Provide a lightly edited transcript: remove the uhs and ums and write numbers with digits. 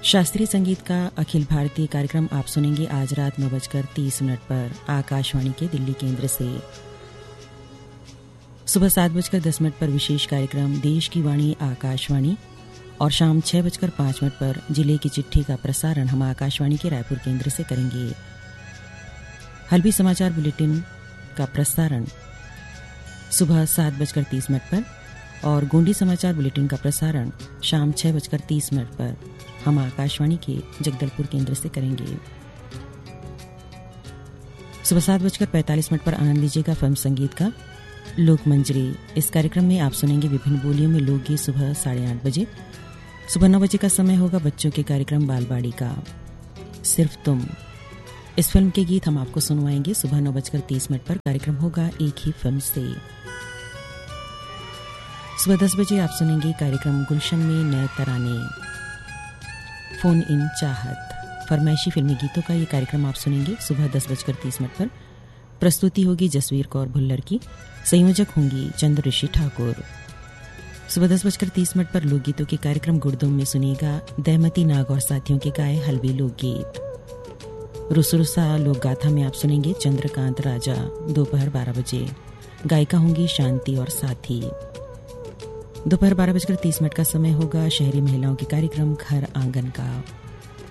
शास्त्रीय संगीत का अखिल भारतीय कार्यक्रम आप सुनेंगे आज रात 9:30 पर आकाशवाणी के दिल्ली केंद्र से। सुबह 7:10 पर विशेष कार्यक्रम देश की वाणी आकाशवाणी और शाम 6:05 पर जिले की चिट्ठी का प्रसारण हम आकाशवाणी के रायपुर केंद्र से करेंगे। हल्बी समाचार बुलेटिन का प्रसारण सुबह 7:30 पर और गोंडी समाचार बुलेटिन का प्रसारण शाम 6:30 पर हम आकाशवाणी के जगदलपुर केंद्र से करेंगे। सुबह 7:45 पर आनंद लीजिएगा फिल्म संगीत का लोक मंजरी। इस कार्यक्रम में आप सुनेंगे विभिन्न बोलियों में लोकगीत सुबह 8:30 बजे। सुबह 9 बजे का समय होगा बच्चों के कार्यक्रम बालबाड़ी का सिर्फ तुम। इस फिल्म के गीत हम आपको सुनवाएंगे सुबह 9:30 पर। कार्यक्रम होगा एक ही फिल्म से। सुबह 10 बजे आप सुनेंगे कार्यक्रम गुलशन में नए तराने फोन इन चाहत फरमाइशी फिल्मी गीतों का ये कार्यक्रम आप सुनेंगे सुबह 10:30 पर। प्रस्तुति होगी जसवीर कौर भुल्लर की, संयोजक होंगी चंद्र ऋषि ठाकुर। सुबह 10:30 पर लोकगीतों के कार्यक्रम गुड़दुम में सुनिएगा दहमती नाग और साथियों के गाए हल्बी लोकगीत। रुसरुसा लोक गाथा में आप सुनेंगे चंद्रकांत राजा दोपहर 12 बजे। गायिका होंगी शांति और साथी। दोपहर 12:30 का समय होगा शहरी महिलाओं के कार्यक्रम घर आंगन का।